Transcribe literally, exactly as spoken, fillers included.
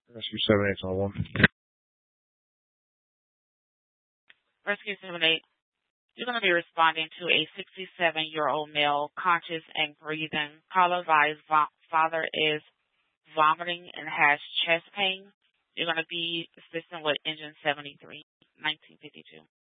Rescue seven eight on one. Rescue seven eight. You're going to be responding to a sixty-seven-year-old male, conscious and breathing. Caller advised father is vomiting and has chest pain. You're going to be assisting with engine seventy-three, nineteen fifty-two.